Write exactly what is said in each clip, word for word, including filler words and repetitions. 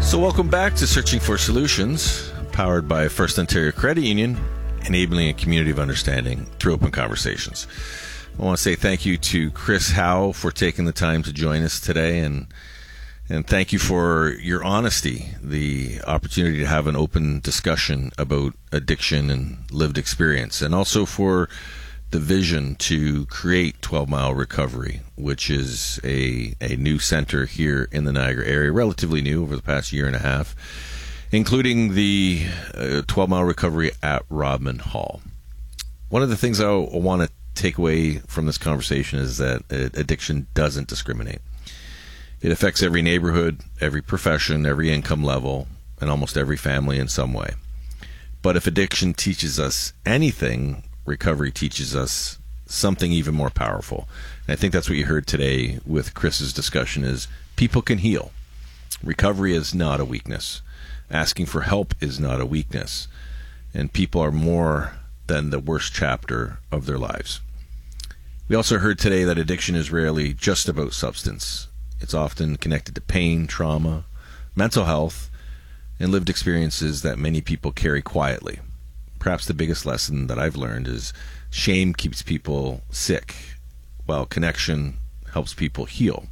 So welcome back to Searching for Solutions, powered by First Ontario Credit Union, enabling a community of understanding through open conversations. I want to say thank you to Chris Howe for taking the time to join us today, and and thank you for your honesty, the opportunity to have an open discussion about addiction and lived experience, and also for the vision to create twelve mile Recovery, which is a, a new center here in the Niagara area, relatively new over the past year and a half, including the uh, twelve mile Recovery at Rodman Hall. One of the things I want to take away from this conversation is that addiction doesn't discriminate. It affects every neighborhood, every profession, every income level, and almost every family in some way. But if addiction teaches us anything, recovery teaches us something even more powerful. And I think that's what you heard today with Chris's discussion is people can heal. Recovery is not a weakness. Asking for help is not a weakness. And people are more than the worst chapter of their lives. We also heard today that addiction is rarely just about substance. It's often connected to pain, trauma, mental health, and lived experiences that many people carry quietly. Perhaps the biggest lesson that I've learned is shame keeps people sick, while connection helps people heal.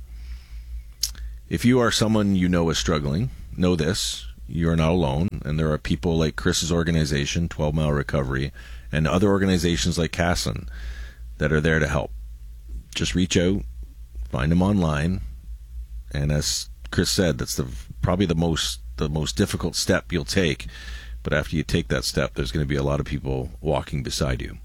If you are someone you know is struggling, know this, you are not alone, and there are people like Chris's organization, twelve mile Recovery, and other organizations like Casson that are there to help. Just reach out, find them online, and as Chris said, that's the probably the most the most difficult step you'll take. But after you take that step, there's going to be a lot of people walking beside you.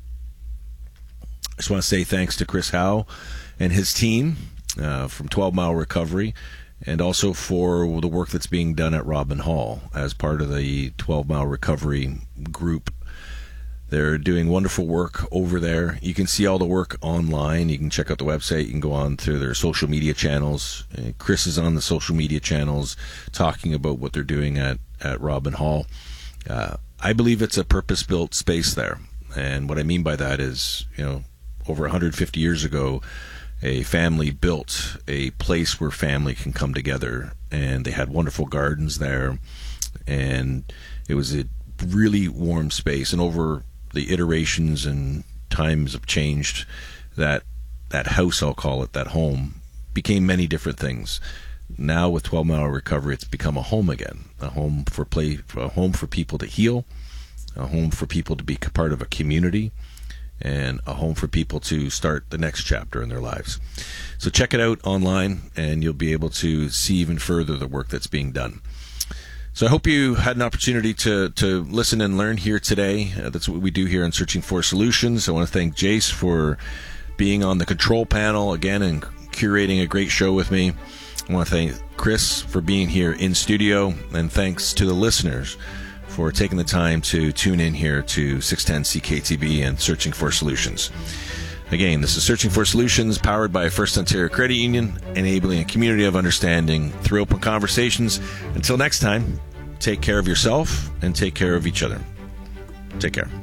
I just want to say thanks to Chris Howe and his team uh, from twelve mile Recovery, and also for the work that's being done at Rodman Hall as part of the twelve mile Recovery group. They're doing wonderful work over there. You can see all the work online. You can check out the website. You can go on through their social media channels. Uh, Chris is on the social media channels talking about what they're doing at, at Rodman Hall. Uh, I believe it's a purpose-built space there. And what I mean by that is, you know, over one hundred fifty years ago, a family built a place where family can come together. And they had wonderful gardens there. And it was a really warm space. And over the iterations and times have changed, that that house, I'll call it, that home, became many different things. Now with twelve mile Recovery, it's become a home again, a home for play, a home for people to heal, a home for people to be part of a community, and a home for people to start the next chapter in their lives. So check it out online, and you'll be able to see even further the work that's being done. So I hope you had an opportunity to, to listen and learn here today. Uh, that's what we do here on Searching for Solutions. I want to thank Jace for being on the control panel again and curating a great show with me. I want to thank Chris for being here in studio, and thanks to the listeners for taking the time to tune in here to six ten C K T B and Searching for Solutions. Again, this is Searching for Solutions, powered by First Ontario Credit Union, enabling a community of understanding through open conversations. Until next time, take care of yourself and take care of each other. Take care.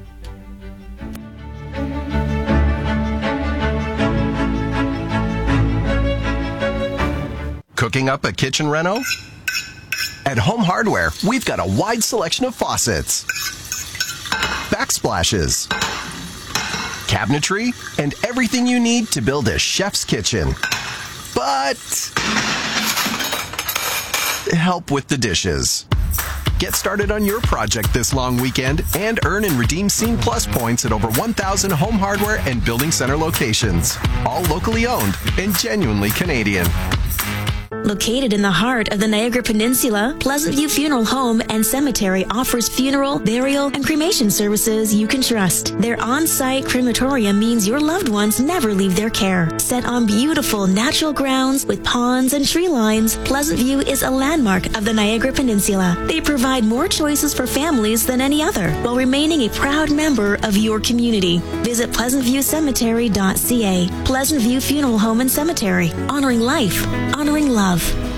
Cooking up a kitchen reno? At Home Hardware, we've got a wide selection of faucets, backsplashes, cabinetry, and everything you need to build a chef's kitchen. But help with the dishes. Get started on your project this long weekend and earn and redeem Scene Plus points at over one thousand Home Hardware and Building Center locations. All locally owned and genuinely Canadian. Located in the heart of the Niagara Peninsula, Pleasant View Funeral Home and Cemetery offers funeral, burial, and cremation services you can trust. Their on-site crematorium means your loved ones never leave their care. Set on beautiful natural grounds with ponds and tree lines, Pleasant View is a landmark of the Niagara Peninsula. They provide more choices for families than any other, while remaining a proud member of your community. Visit pleasant view cemetery dot c a. Pleasant View Funeral Home and Cemetery. Honoring life. Honoring love.